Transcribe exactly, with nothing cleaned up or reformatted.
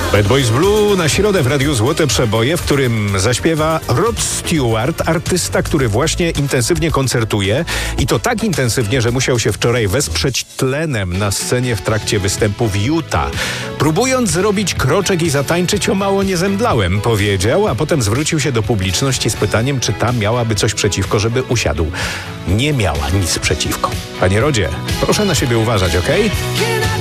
Bad Boys Blue na środę w Radiu Złote Przeboje, w którym zaśpiewa Rod Stewart, artysta, który właśnie intensywnie koncertuje i to tak intensywnie, że musiał się wczoraj wesprzeć tlenem na scenie w trakcie występu w Utah. Próbując zrobić kroczek i zatańczyć, o mało nie zemdlałem, powiedział, a potem zwrócił się do publiczności z pytaniem, czy ta miałaby coś przeciwko, żeby usiadł. Nie miała nic przeciwko. Panie Rodzie, proszę na siebie uważać, okej? Okay?